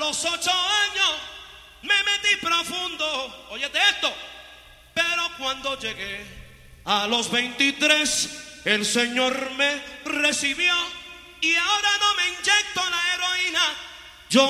los 8 años me metí profundo, óyete esto, pero cuando llegué a los 23, el Señor me recibió y ahora no